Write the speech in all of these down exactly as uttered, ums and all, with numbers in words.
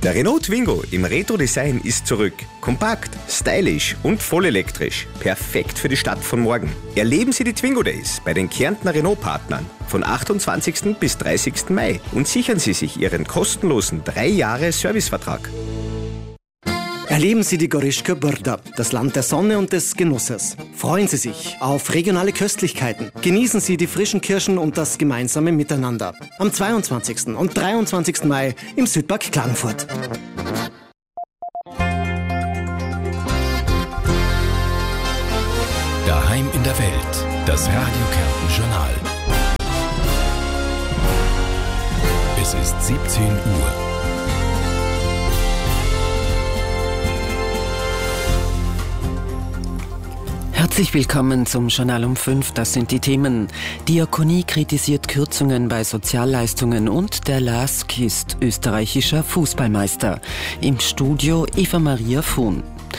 Der Renault Twingo im Retro-Design ist zurück. Kompakt, stylisch und vollelektrisch. Perfekt für die Stadt von morgen. Erleben Sie die Twingo Days bei den Kärntner Renault-Partnern von achtundzwanzigsten bis dreißigsten Mai und sichern Sie sich Ihren kostenlosen drei Jahre Servicevertrag. Erleben Sie die Goryschka Brda, das Land der Sonne und des Genusses. Freuen Sie sich auf regionale Köstlichkeiten. Genießen Sie die frischen Kirschen und das gemeinsame Miteinander. Am zweiundzwanzigsten und dreiundzwanzigsten Mai im Südpark Klagenfurt. Daheim in der Welt, das Radio Kärnten Journal. Es ist siebzehn Uhr. Herzlich willkommen zum Journal um fünf. Das sind die Themen. Diakonie kritisiert Kürzungen bei Sozialleistungen und der L A S K ist österreichischer Fußballmeister. Im Studio Eva Maria Fuhn.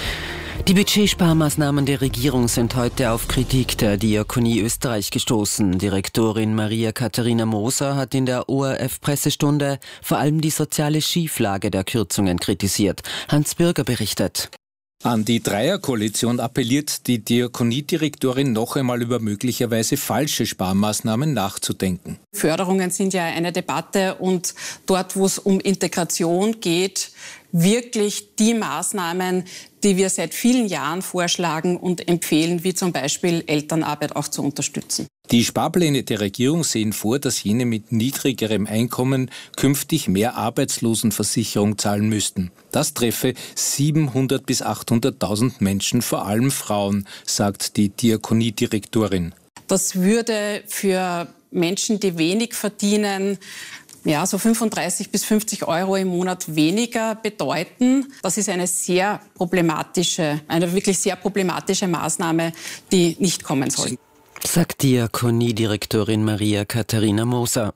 Die Budgetsparmaßnahmen der Regierung sind heute auf Kritik der Diakonie Österreich gestoßen. Direktorin Maria Katharina Moser hat in der O R F-Pressestunde vor allem die soziale Schieflage der Kürzungen kritisiert. Hans Bürger berichtet. An die Dreierkoalition appelliert die Diakoniedirektorin noch einmal über möglicherweise falsche Sparmaßnahmen nachzudenken. Förderungen sind ja eine Debatte und dort, wo es um Integration geht, wirklich die Maßnahmen, die wir seit vielen Jahren vorschlagen und empfehlen, wie zum Beispiel Elternarbeit auch zu unterstützen. Die Sparpläne der Regierung sehen vor, dass jene mit niedrigerem Einkommen künftig mehr Arbeitslosenversicherung zahlen müssten. Das treffe siebenhundert bis achthunderttausend Menschen, vor allem Frauen, sagt die Diakoniedirektorin. Das würde für Menschen, die wenig verdienen, ja, so fünfunddreißig bis fünfzig Euro im Monat weniger bedeuten. Das ist eine sehr problematische, eine wirklich sehr problematische Maßnahme, die nicht kommen soll. Sagt Diakoniedirektorin Maria Katharina Moser.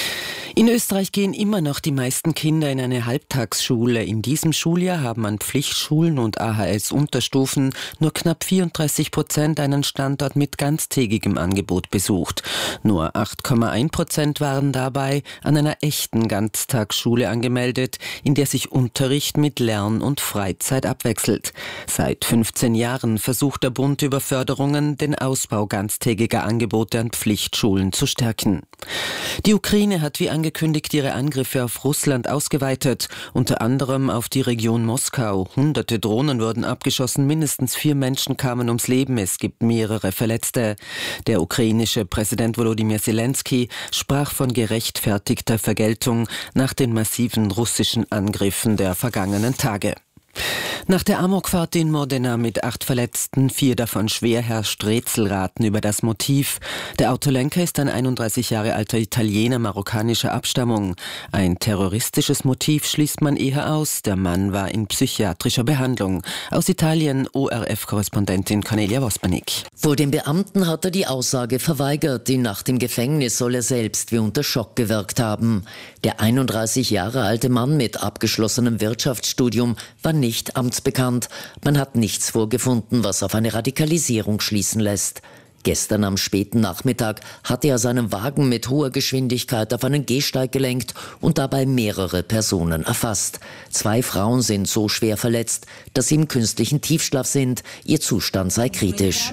In Österreich gehen immer noch die meisten Kinder in eine Halbtagsschule. In diesem Schuljahr haben an Pflichtschulen und A H S-Unterstufen nur knapp vierunddreißig Prozent einen Standort mit ganztägigem Angebot besucht. Nur acht Komma eins Prozent waren dabei an einer echten Ganztagsschule angemeldet, in der sich Unterricht mit Lern- und Freizeit abwechselt. Seit fünfzehn Jahren versucht der Bund über Förderungen, den Ausbau ganztägiger Angebote an Pflichtschulen zu stärken. Die Ukraine hat wie angekündigt ihre Angriffe auf Russland ausgeweitet, unter anderem auf die Region Moskau. Hunderte Drohnen wurden abgeschossen, mindestens vier Menschen kamen ums Leben, es gibt mehrere Verletzte. Der ukrainische Präsident Volodymyr Zelensky sprach von gerechtfertigter Vergeltung nach den massiven russischen Angriffen der vergangenen Tage. Nach der Amokfahrt in Modena mit acht Verletzten, vier davon schwer, herrscht Rätselraten über das Motiv. Der Autolenker ist ein einunddreißig Jahre alter Italiener marokkanischer Abstammung. Ein terroristisches Motiv schließt man eher aus. Der Mann war in psychiatrischer Behandlung. Aus Italien O R F-Korrespondentin Cornelia Wospanik. Vor dem Beamten hat er die Aussage verweigert. Die Nacht im Gefängnis soll er selbst wie unter Schock gewirkt haben. Der einunddreißig Jahre alte Mann mit abgeschlossenem Wirtschaftsstudium war nicht amtsbekannt. Man hat nichts vorgefunden, was auf eine Radikalisierung schließen lässt. Gestern am späten Nachmittag hatte er seinen Wagen mit hoher Geschwindigkeit auf einen Gehsteig gelenkt und dabei mehrere Personen erfasst. Zwei Frauen sind so schwer verletzt, dass sie im künstlichen Tiefschlaf sind. Ihr Zustand sei kritisch.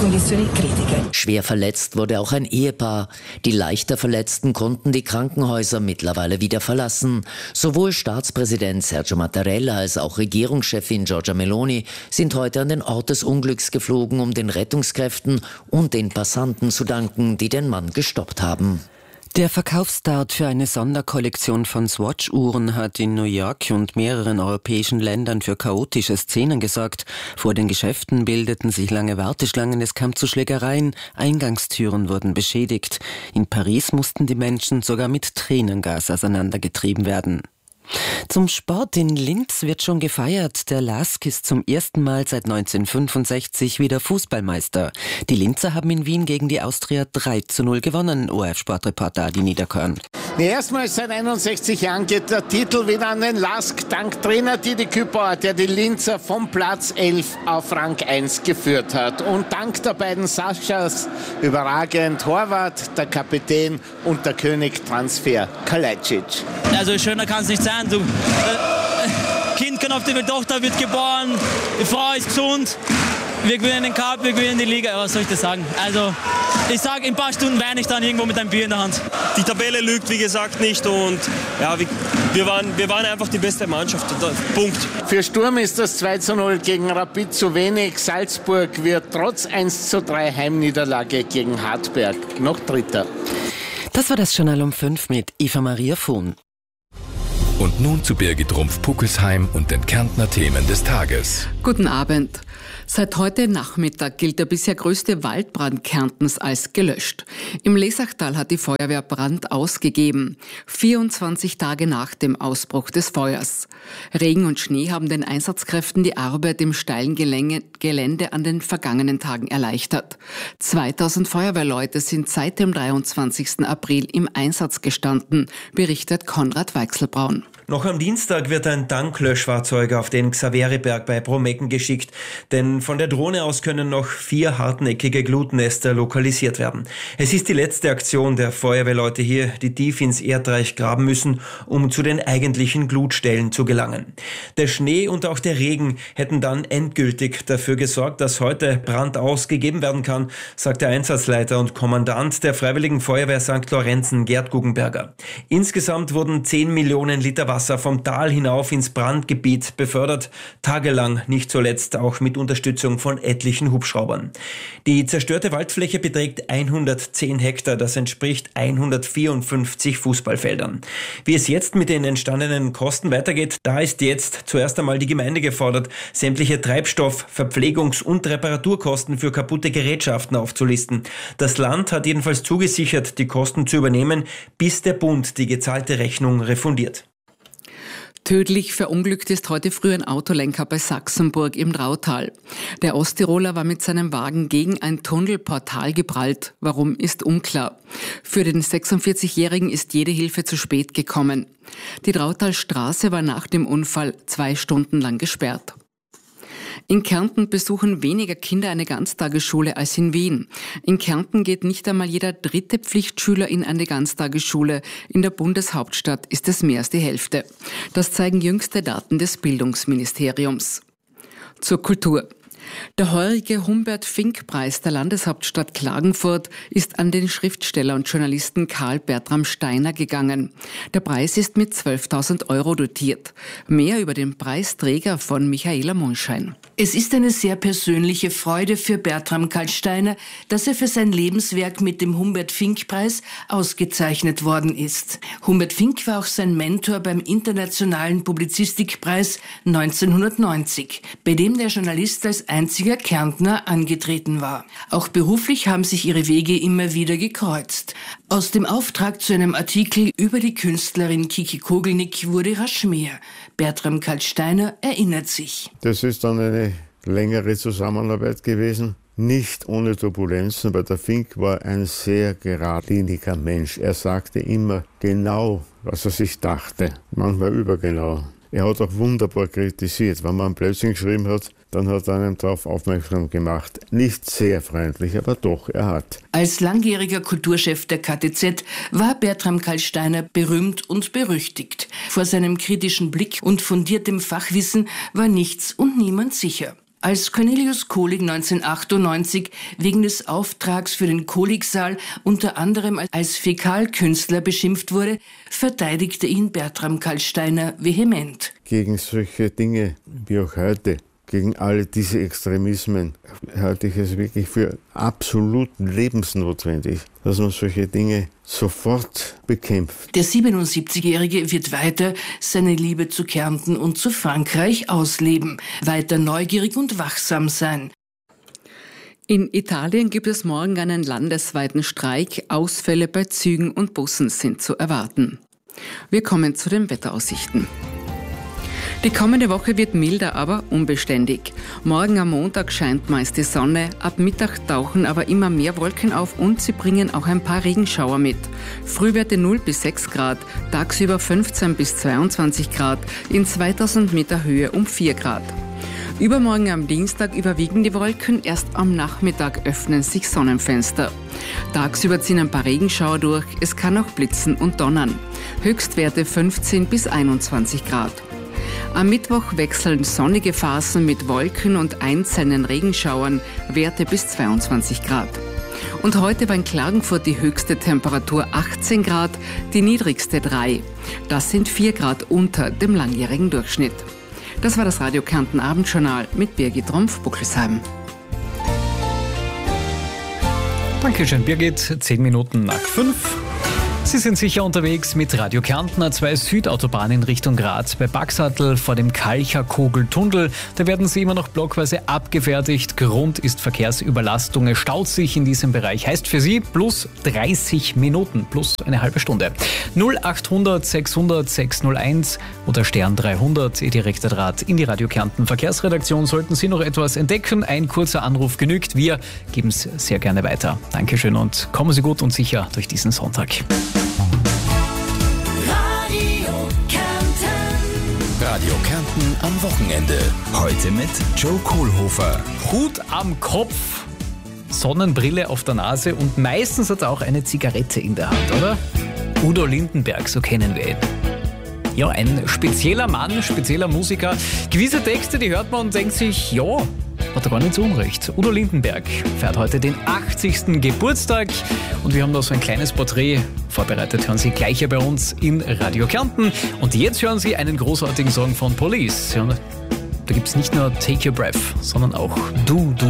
Schwer verletzt wurde auch ein Ehepaar. Die leichter Verletzten konnten die Krankenhäuser mittlerweile wieder verlassen. Sowohl Staatspräsident Sergio Mattarella als auch Regierungschefin Giorgia Meloni sind heute an den Ort des Unglücks geflogen, um den Rettungskräften und den Passanten zu danken, die den Mann gestoppt haben. Der Verkaufsstart für eine Sonderkollektion von Swatch-Uhren hat in New York und mehreren europäischen Ländern für chaotische Szenen gesorgt. Vor den Geschäften bildeten sich lange Warteschlangen, es kam zu Schlägereien, Eingangstüren wurden beschädigt. In Paris mussten die Menschen sogar mit Tränengas auseinandergetrieben werden. Zum Sport in Linz wird schon gefeiert. Der L A S K ist zum ersten Mal seit neunzehnhundertfünfundsechzig wieder Fußballmeister. Die Linzer haben in Wien gegen die Austria drei zu null gewonnen. O R F-Sportreporter Adi Niederkorn. Erstmals seit einundsechzig Jahren geht der Titel wieder an den L A S K, dank Trainer Didi Küpauer, der die Linzer vom Platz elf auf Rang eins geführt hat. Und dank der beiden Saschas überragend Horvath, der Kapitän und der König Transfer Kalajdzic. Also schöner kann es nicht sein. Du, äh, Kind kann auf die Welt, Tochter wird geboren, die Frau ist gesund, wir gewinnen den Cup, wir gewinnen die Liga. Was soll ich das sagen? Also, ich sage, in ein paar Stunden weine ich dann irgendwo mit einem Bier in der Hand. Die Tabelle lügt, wie gesagt, nicht und ja, wir waren, wir waren einfach die beste Mannschaft. Punkt. Für Sturm ist das zwei zu null gegen Rapid zu wenig. Salzburg wird trotz eins zu drei Heimniederlage gegen Hartberg noch Dritter. Das war das Journal um fünf mit Eva Maria Fuhn. Und nun zu Birgit Rumpf-Puckelsheim und den Kärntner Themen des Tages. Guten Abend. Seit heute Nachmittag gilt der bisher größte Waldbrand Kärntens als gelöscht. Im Lesachtal hat die Feuerwehr Brand ausgegeben, vierundzwanzig Tage nach dem Ausbruch des Feuers. Regen und Schnee haben den Einsatzkräften die Arbeit im steilen Gelände an den vergangenen Tagen erleichtert. zweitausend Feuerwehrleute sind seit dem dreiundzwanzigsten April im Einsatz gestanden, berichtet Konrad Weichselbraun. Noch am Dienstag wird ein Tanklöschfahrzeug auf den Xaveriberg bei Bromecken geschickt, denn von der Drohne aus können noch vier hartnäckige Glutnester lokalisiert werden. Es ist die letzte Aktion der Feuerwehrleute hier, die tief ins Erdreich graben müssen, um zu den eigentlichen Glutstellen zu gelangen. Der Schnee und auch der Regen hätten dann endgültig dafür gesorgt, dass heute Brand ausgegeben werden kann, sagt der Einsatzleiter und Kommandant der Freiwilligen Feuerwehr Sankt Lorenzen, Gerd Guggenberger. Insgesamt wurden zehn Millionen Liter Wasser vom Tal hinauf ins Brandgebiet befördert, tagelang, nicht zuletzt auch mit Unterstützung von etlichen Hubschraubern. Die zerstörte Waldfläche beträgt hundertzehn Hektar, das entspricht hundertvierundfünfzig Fußballfeldern. Wie es jetzt mit den entstandenen Kosten weitergeht, da ist jetzt zuerst einmal die Gemeinde gefordert, sämtliche Treibstoff-, Verpflegungs- und Reparaturkosten für kaputte Gerätschaften aufzulisten. Das Land hat jedenfalls zugesichert, die Kosten zu übernehmen, bis der Bund die gezahlte Rechnung refundiert. Tödlich verunglückt ist heute früh ein Autolenker bei Sachsenburg im Drautal. Der Osttiroler war mit seinem Wagen gegen ein Tunnelportal geprallt. Warum, ist unklar. Für den sechsundvierzigjährigen ist jede Hilfe zu spät gekommen. Die Drautalstraße war nach dem Unfall zwei Stunden lang gesperrt. In Kärnten besuchen weniger Kinder eine Ganztagesschule als in Wien. In Kärnten geht nicht einmal jeder dritte Pflichtschüler in eine Ganztagesschule. In der Bundeshauptstadt ist es mehr als die Hälfte. Das zeigen jüngste Daten des Bildungsministeriums. Zur Kultur. Der heurige Humbert-Fink-Preis der Landeshauptstadt Klagenfurt ist an den Schriftsteller und Journalisten Karl Bertram Steiner gegangen. Der Preis ist mit zwölftausend Euro dotiert. Mehr über den Preisträger von Michaela Monschein. Es ist eine sehr persönliche Freude für Bertram Karl Steiner, dass er für sein Lebenswerk mit dem Humbert-Fink-Preis ausgezeichnet worden ist. Humbert Fink war auch sein Mentor beim Internationalen Publizistikpreis neunzehnhundertneunzig, bei dem der Journalist als einziger Kärntner angetreten war. Auch beruflich haben sich ihre Wege immer wieder gekreuzt. Aus dem Auftrag zu einem Artikel über die Künstlerin Kiki Kogelnick wurde rasch mehr. Bertram Karl Steiner erinnert sich. Das ist dann eine längere Zusammenarbeit gewesen. Nicht ohne Turbulenzen, weil der Fink war ein sehr geradliniger Mensch. Er sagte immer genau, was er sich dachte, manchmal übergenau. Er hat auch wunderbar kritisiert. Wenn man ein Blödsinn geschrieben hat, dann hat er einen darauf aufmerksam gemacht. Nicht sehr freundlich, aber doch, er hat. Als langjähriger Kulturchef der K T Z war Bertram Karl Steiner berühmt und berüchtigt. Vor seinem kritischen Blick und fundiertem Fachwissen war nichts und niemand sicher. Als Cornelius Kohlig neunzehnhundertachtundneunzig wegen des Auftrags für den Kohligsaal unter anderem als Fäkalkünstler beschimpft wurde, verteidigte ihn Bertram Karl Steiner vehement. Gegen solche Dinge wie auch heute, gegen alle diese Extremismen, halte ich es wirklich für absolut lebensnotwendig, dass man solche Dinge sofort bekämpft. Der siebenundsiebzigjährige wird weiter seine Liebe zu Kärnten und zu Frankreich ausleben, weiter neugierig und wachsam sein. In Italien gibt es morgen einen landesweiten Streik. Ausfälle bei Zügen und Bussen sind zu erwarten. Wir kommen zu den Wetteraussichten. Die kommende Woche wird milder, aber unbeständig. Morgen am Montag scheint meist die Sonne, ab Mittag tauchen aber immer mehr Wolken auf und sie bringen auch ein paar Regenschauer mit. Frühwerte null bis sechs Grad, tagsüber fünfzehn bis zweiundzwanzig Grad, in zweitausend Meter Höhe um vier Grad. Übermorgen am Dienstag überwiegen die Wolken, erst am Nachmittag öffnen sich Sonnenfenster. Tagsüber ziehen ein paar Regenschauer durch, es kann auch blitzen und donnern. Höchstwerte fünfzehn bis einundzwanzig Grad. Am Mittwoch wechseln sonnige Phasen mit Wolken und einzelnen Regenschauern, Werte bis zweiundzwanzig Grad. Und heute war in Klagenfurt die höchste Temperatur achtzehn Grad, die niedrigste drei. Das sind vier Grad unter dem langjährigen Durchschnitt. Das war das Radio Kärnten Abendjournal mit Birgit Trumpf-Buckelsheim. Dankeschön, Birgit. Zehn Minuten nach fünf. Sie sind sicher unterwegs mit Radio Kärnten A zwei Südautobahn in Richtung Graz bei Baxattel vor dem Kalcher-Kogel-Tunnel. Da werden sie immer noch blockweise abgefertigt. Grund ist Verkehrsüberlastung. Es staut sich in diesem Bereich. Heißt für Sie plus dreißig Minuten, plus eine halbe Stunde. null achthundert sechshundert sechshunderteins oder Stern dreihundert, Ihr direkter Draht in die Radio Kärnten Verkehrsredaktion. Sollten Sie noch etwas entdecken, ein kurzer Anruf genügt. Wir geben es sehr gerne weiter. Dankeschön und kommen Sie gut und sicher durch diesen Sonntag. Radio Kärnten am Wochenende. Heute mit Joe Kohlhofer. Hut am Kopf, Sonnenbrille auf der Nase und meistens hat er auch eine Zigarette in der Hand, oder? Udo Lindenberg, so kennen wir ihn. Ja, ein spezieller Mann, spezieller Musiker. Gewisse Texte, die hört man und denkt sich, ja, hat er gar nicht so unrecht. Udo Lindenberg feiert heute den achtzigsten Geburtstag und wir haben da so ein kleines Porträt vorbereitet. Hören Sie gleich hier bei uns in Radio Kärnten. Und jetzt hören Sie einen großartigen Song von Police. Ja, da gibt es nicht nur Take Your Breath, sondern auch Du, Du.